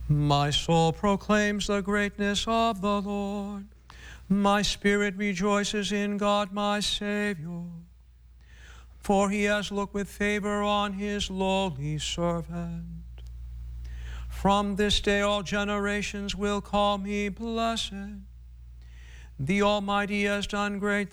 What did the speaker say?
My soul proclaims the greatness of the Lord. My spirit rejoices in God my Savior. For he has looked with favor on his lowly servant. From this day all generations will call me blessed. The Almighty has done great